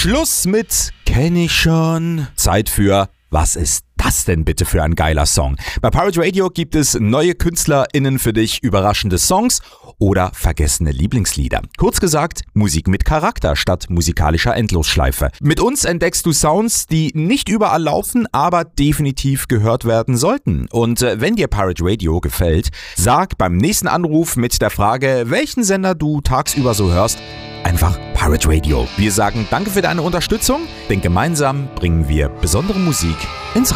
Schluss mit kenn ich schon. Zeit für was ist das denn bitte für ein geiler Song? Bei Pirate Radio gibt es neue KünstlerInnen für dich, überraschende Songs oder vergessene Lieblingslieder. Kurz gesagt, Musik mit Charakter statt musikalischer Endlosschleife. Mit uns entdeckst du Sounds, die nicht überall laufen, aber definitiv gehört werden sollten. Und wenn dir Pirate Radio gefällt, sag beim nächsten Anruf mit der Frage, welchen Sender du tagsüber so hörst, einfach Pirate Radio. Wir sagen danke für deine Unterstützung, denn gemeinsam bringen wir besondere Musik ins Radio.